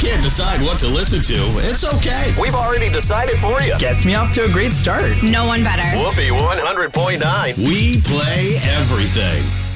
can't decide what to listen to, it's okay. We've already decided for you. Gets me off to a great start. No one better. Whoopee 100.9. We play everything.